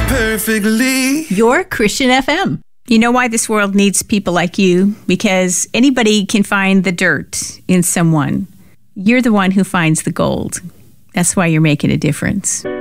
perfectly. Your Christian FM. You know why this world needs people like you? Because anybody can find the dirt in someone. You're the one who finds the gold. That's why you're making a difference.